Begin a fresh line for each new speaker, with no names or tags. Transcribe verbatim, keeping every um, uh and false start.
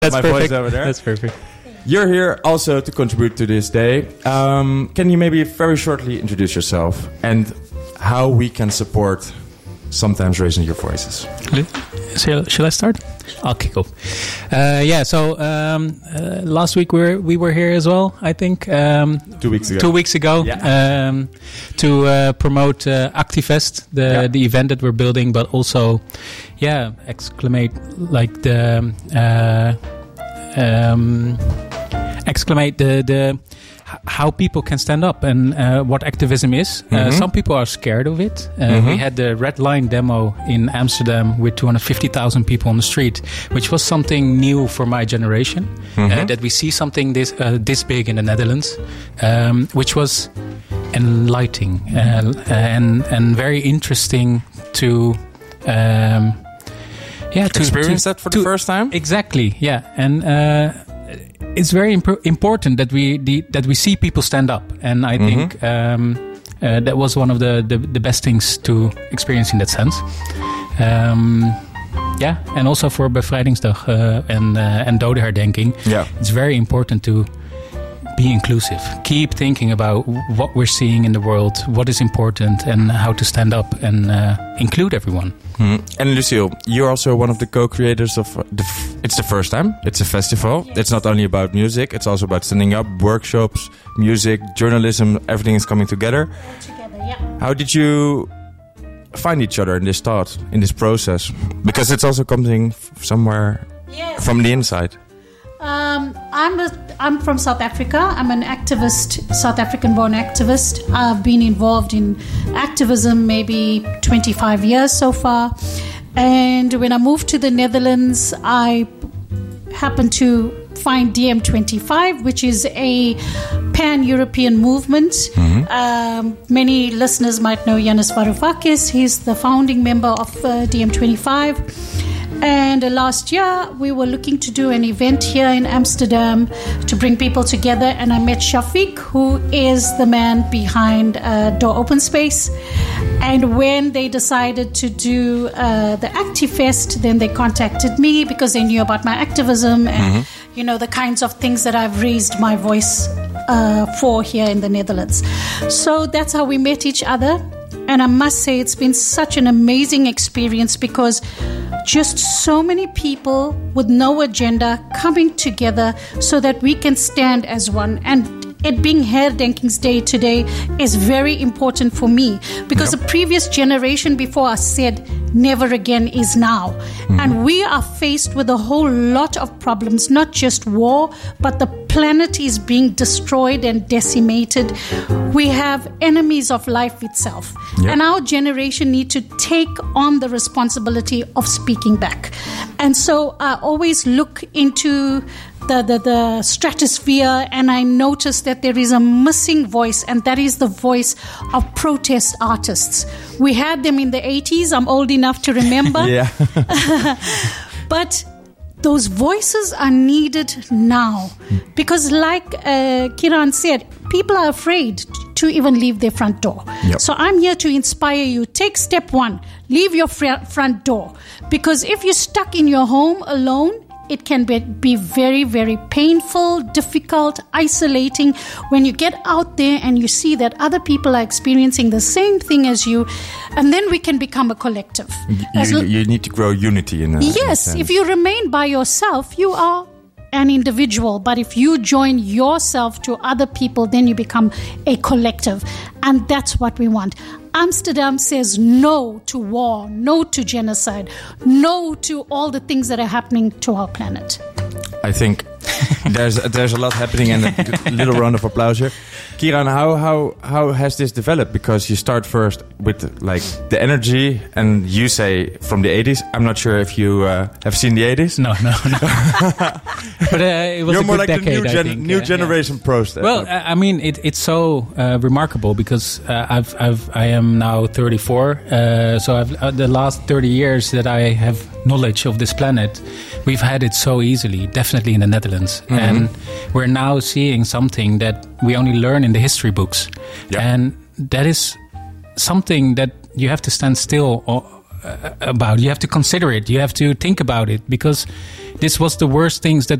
That's
my
perfect.
voice over there.
That's perfect.
You're here also to contribute to this day. Um, can you maybe very shortly introduce yourself and how we can support sometimes raising your voices?
Shall, shall I start? I'll kick off. Uh, yeah, so um, uh, last week we were, we were here as well, I think. Um,
two weeks ago.
Two weeks ago
yeah.
um, to uh, promote uh, Activest, the, yeah. the event that we're building, but also, yeah, exclamate like the... Uh, um, exclamate the... the how people can stand up and uh, what activism is. Uh, mm-hmm. Some people are scared of it. Uh, mm-hmm. We had the Red Line demo in Amsterdam with two hundred fifty thousand people on the street, which was something new for my generation. Mm-hmm. Uh, that we see something this uh, this big in the Netherlands, um, which was enlightening uh, and and very interesting to. Um, yeah, to
experience
to,
that for
to,
the first time.
Exactly. Yeah, and. Uh, It's very imp- important that we the, that we see people stand up, and I mm-hmm. think um, uh, that was one of the, the, the best things to experience in that sense. Um, yeah, and also for Bevrijdingsdag uh, and uh, and Dodenherdenking,
yeah.
it's very important to be inclusive. Keep thinking about what we're seeing in the world, what is important, and how to stand up and uh, include everyone.
Mm. And Lucille, you're also one of the co-creators of the f- it's the first time it's a festival. Yes. It's not only about music, it's also about standing up, workshops, music, journalism, everything is coming together.
Together, yeah.
How did you find each other in this thought, in this process? Because it's also coming f- somewhere yes. from the inside.
Um, I'm a, I'm from South Africa. I'm an activist, South African-born activist. I've been involved in activism maybe twenty-five years so far. And when I moved to the Netherlands, I happened to find D M twenty-five, which is a pan-European movement. Mm-hmm. Um, many listeners might know Yanis Varoufakis. He's the founding member of uh, D M twenty-five. And uh, last year, we were looking to do an event here in Amsterdam to bring people together. And I met Shafiq, who is the man behind uh, Door Open Space. And when they decided to do uh, the Activest, then they contacted me because they knew about my activism and, mm-hmm. you know, the kinds of things that I've raised my voice uh, for here in the Netherlands. So that's how we met each other. And I must say it's been such an amazing experience because just so many people with no agenda coming together so that we can stand as one. And it being Herdenkings Day today is very important for me because yep. the previous generation before us said never again is now. Mm-hmm. And we are faced with a whole lot of problems, not just war, but the planet is being destroyed and decimated. We have enemies of life itself. Yep. And our generation need to take on the responsibility of speaking back. And so I always look into the, the, the stratosphere and I notice that there is a missing voice, and that is the voice of protest artists. We had them in the eighties. I'm old enough to remember.
Yeah.
But those voices are needed now because, like uh, Kiran said, people are afraid to even leave their front door. Yep. So I'm here to inspire you. Take step one. Leave your fr- front door. Because if you're stuck in your home alone, it can be, be very, very painful, difficult, isolating. When you get out there and you see that other people are experiencing the same thing as you, and then we can become a collective.
You, you, you need to grow unity in a
Yes,
in a
if you remain by yourself, you are an individual. But if you join yourself to other people, then you become a collective. And that's what we want. Amsterdam says no to war, no to genocide, no to all the things that are happening to our planet.
I think there's there's a lot happening, and a little round of applause here. Kiran, how how how has this developed? Because you start first with like the energy, and you say from the eighties. I'm not sure if you uh, have seen the eighties.
No, no, no. But uh, it was
You're
a
more
good
like
decade,
the new, gen-
I think.
new
uh,
generation
yeah.
pros.
Well, uh, I mean, it, it's so uh, remarkable because uh, I've I've I am now thirty-four. Uh, so I've uh, the last thirty years that I have knowledge of this planet, we've had it so easily. Definitely in the Netherlands, mm-hmm. and we're now seeing something that we only learn in the history books,
yep.
and that is something that you have to stand still about. You have to consider it. You have to think about it, because this was the worst things that